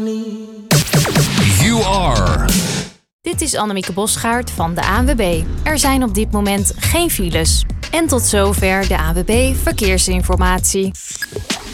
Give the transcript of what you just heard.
You are. Dit is Annemieke Bosgaard van de ANWB. Er zijn op dit moment geen files. En tot zover de ANWB Verkeersinformatie.